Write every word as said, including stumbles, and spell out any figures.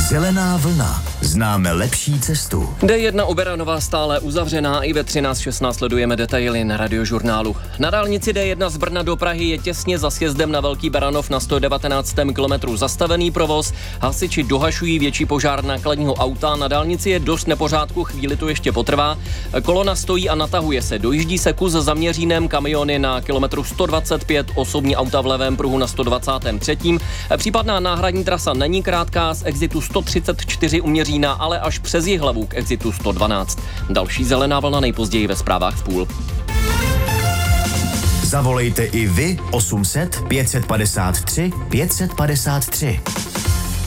Zelená vlna. Známe lepší cestu. D jedna u Beranova stále uzavřená, i ve třináct šestnáct sledujeme detaily na Radiožurnálu. Na dálnici D jedna z Brna do Prahy je těsně za sjezdem na Velký Beranov na sto devatenáctém kilometru zastavený provoz. Hasiči dohašují větší požár nákladního auta. Na dálnici je dost nepořádku, chvíli to ještě potrvá. Kolona stojí a natahuje se. Dojíždí se kus za Měřínem, kamiony na kilometru sto dvacet pět, osobní auta v levém pruhu na sto dvacátém třetím Případná náhradní trasa není krátká, z exitu sto třicet čtyři u Měřína, ale až přes Jihlavu k exitu sto dvanáct. Další zelená vlna nejpozději ve zprávách v půl. Zavolejte i vy osm set pět set padesát tři pět set padesát tři.